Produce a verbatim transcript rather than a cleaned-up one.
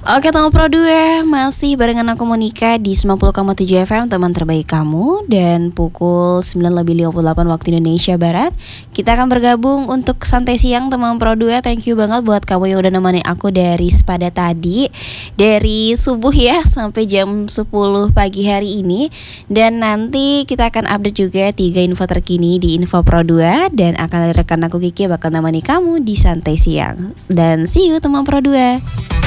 Oke teman Pro dua, masih barengan aku Monica di sembilan puluh koma tujuh F M, teman terbaik kamu. Dan pukul sembilan lebih lima puluh delapan waktu Indonesia Barat, kita akan bergabung untuk santai siang teman Pro dua. Thank you banget buat kamu yang udah nemenin aku dari sepada tadi, dari subuh ya sampai jam sepuluh pagi hari ini. Dan nanti kita akan update juga tiga info terkini di Info Pro dua. Dan akan ada rekan aku Kiki bakal nemani kamu di santai siang. Dan see you teman Pro dua.